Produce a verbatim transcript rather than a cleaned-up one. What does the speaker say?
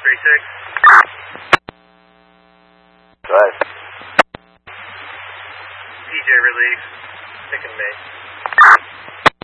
three six. Right. P J relief. Picking me.